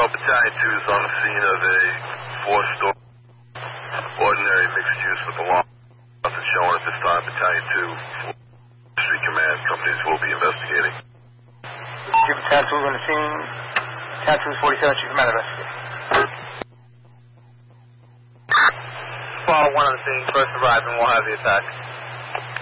Well, Battalion 2 is on the scene of a four-story ordinary mixed use with alarm. Nothing showing at this time. Battalion 2, Street Command companies will be investigating. Keep Battalion 2 on the scene. Battalion 2 47 Street Command investigating. Follow 1 on the scene. First arriving, we'll have the attack.